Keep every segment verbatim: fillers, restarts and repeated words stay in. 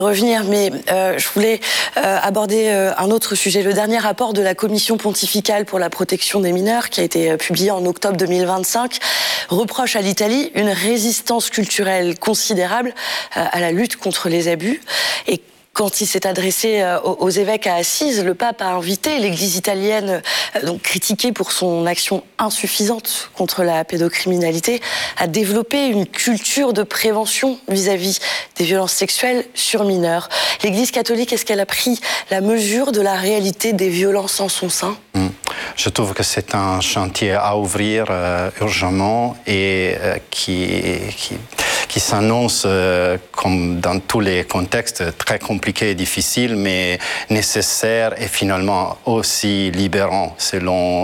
revenir, mais euh, je voulais euh, aborder euh, un autre sujet. Le dernier rapport de la Commission pontificale pour la protection des mineurs, qui a été euh, publié en octobre deux mille vingt-cinq, reproche à l'Italie une résistance culturelle considérable euh, à la lutte contre les abus. Et quand il s'est adressé aux évêques à Assise, le pape a invité l'Église italienne, donc critiquée pour son action insuffisante contre la pédocriminalité, à développer une culture de prévention vis-à-vis des violences sexuelles sur mineurs. L'Église catholique, est-ce qu'elle a pris la mesure de la réalité des violences en son sein ? mmh. Je trouve que c'est un chantier à ouvrir euh, urgemment et euh, qui... qui... qui s'annonce, euh, comme dans tous les contextes, très compliqué et difficile, mais nécessaire et finalement aussi libérant. Selon,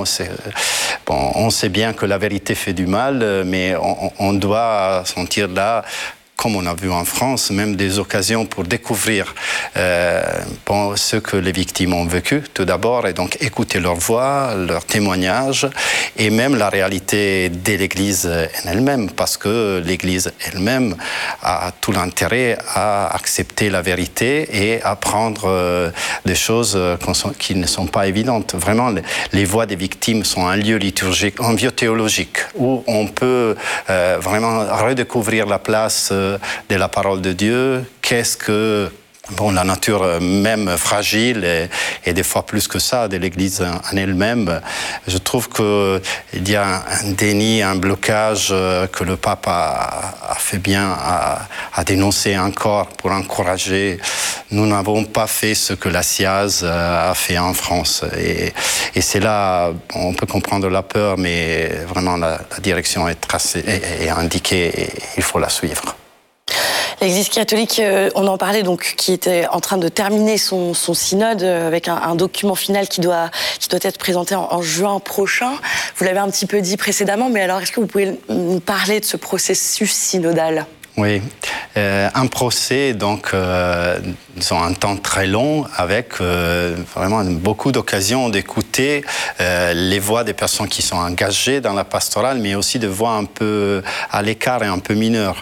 bon, on sait bien que la vérité fait du mal, mais on, on doit sentir là, comme on a vu en France, même des occasions pour découvrir euh, bon, ce que les victimes ont vécu, tout d'abord, et donc écouter leur voix, leurs témoignages, et même la réalité de l'Église en elle-même, parce que l'Église elle-même a tout l'intérêt à accepter la vérité et à prendre euh, des choses qui ne sont pas évidentes. Vraiment, les, les voix des victimes sont un lieu liturgique, un lieu théologique, où on peut euh, vraiment redécouvrir la place euh, de la parole de Dieu, qu'est-ce que bon, la nature même fragile et, et des fois plus que ça de l'Église en elle-même. Je trouve qu'il y a un déni, un blocage que le pape a, a fait bien à, à dénoncer encore pour encourager. Nous n'avons pas fait ce que la C I A Z a fait en France. Et, et c'est là, on peut comprendre la peur, mais vraiment la, la direction est tracée et, et indiquée et il faut la suivre. L'Église catholique, on en parlait, donc, qui était en train de terminer son, son synode avec un, un document final qui doit, qui doit être présenté en, en juin prochain. Vous l'avez un petit peu dit précédemment, mais alors est-ce que vous pouvez nous parler de ce processus synodal ? Oui, euh, un procès, donc, euh, disons, un temps très long, avec euh, vraiment beaucoup d'occasions d'écouter euh, les voix des personnes qui sont engagées dans la pastorale, mais aussi de voix un peu à l'écart et un peu mineures.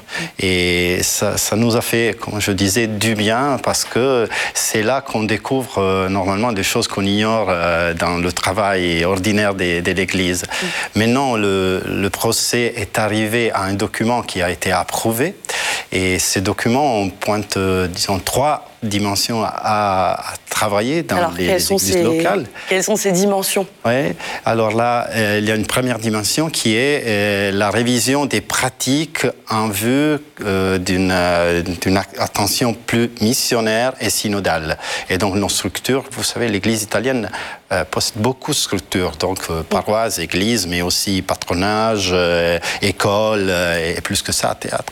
Et ça, ça nous a fait, comme je disais, du bien, parce que c'est là qu'on découvre euh, normalement des choses qu'on ignore euh, dans le travail ordinaire de, de l'Église. Mmh. Maintenant, le, le procès est arrivé à un document qui a été approuvé. Et ces documents, on pointe, disons, trois dimensions à, à travailler dans alors, les, les églises ces, locales. Quelles sont ces dimensions ? Oui, alors là, euh, il y a une première dimension qui est euh, la révision des pratiques en vue euh, d'une, euh, d'une attention plus missionnaire et synodale. Et donc, nos structures, vous savez, l'Église italienne euh, possède beaucoup de structures, donc euh, paroisses, églises, mais aussi patronage, euh, école, euh, et plus que ça, théâtre.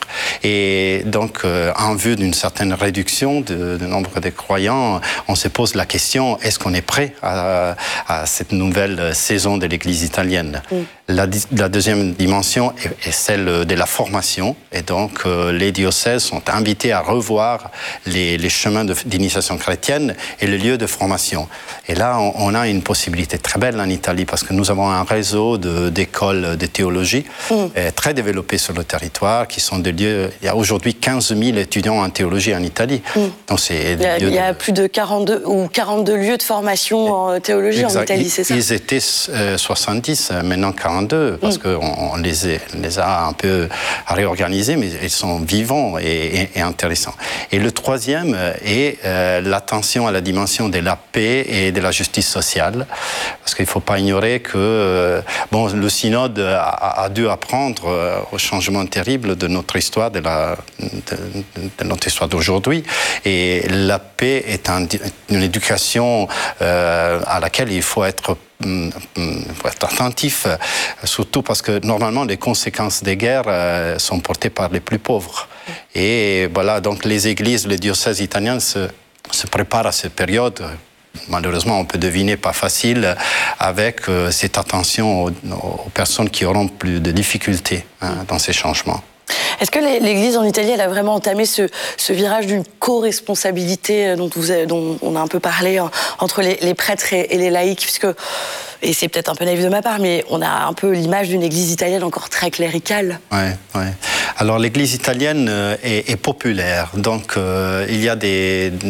Et donc, euh, en vue d'une certaine réduction de, de nombre de croyants, on se pose la question, est-ce qu'on est prêt à, à cette nouvelle saison de l'Église italienne ? Mm. La, la deuxième dimension est, est celle de la formation, et donc euh, les diocèses sont invités à revoir les, les chemins de, d'initiation chrétienne et le lieu de formation. Et là, on, on a une possibilité très belle en Italie, parce que nous avons un réseau de, d'écoles de théologie mm. euh, très développé sur le territoire, qui sont des lieux. Il y a aujourd'hui quinze mille étudiants en théologie en Italie. Mm. Donc c'est il y a, il y a de... plus de quarante-deux ou quarante-deux lieux de formation en théologie exact. En Italie, c'est ça ? Ils étaient euh, soixante-dix, maintenant quarante-deux, parce mm. qu'on on les, les a un peu réorganisés, mais ils sont vivants et, et, et intéressants. Et le troisième est euh, l'attention à la dimension de la paix et de la justice sociale, parce qu'il ne faut pas ignorer que euh, bon, le synode a, a dû apprendre euh, au changement terrible de notre histoire, de, la, de, de notre histoire d'aujourd'hui, et la paix est un, une éducation euh, à laquelle il faut être faut être attentif, surtout parce que normalement les conséquences des guerres euh, sont portées par les plus pauvres. Et voilà, donc les églises, les diocèses italiens se, se préparent à cette période. Malheureusement, on peut deviner pas facile, avec euh, cette attention aux, aux personnes qui auront plus de difficultés hein, dans ces changements. Est-ce que l'Église en Italie, elle a vraiment entamé ce, ce virage d'une co-responsabilité dont, vous avez, dont on a un peu parlé entre les, les prêtres et, et les laïcs, puisque, et c'est peut-être un peu naïf de ma part, mais on a un peu l'image d'une Église italienne encore très cléricale. Oui, oui. Alors l'Église italienne est, est populaire, donc euh, il y a des,